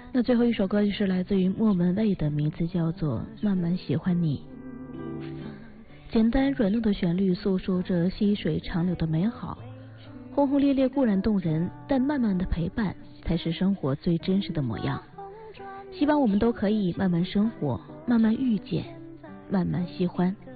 那最后一首歌就是来自于莫文蔚的，名字叫做《慢慢喜欢你》。简单软糯的旋律诉说着细水长流的美好，轰轰烈烈固然动人，但慢慢的陪伴才是生活最真实的模样。希望我们都可以慢慢生活，慢慢遇见，慢慢喜欢。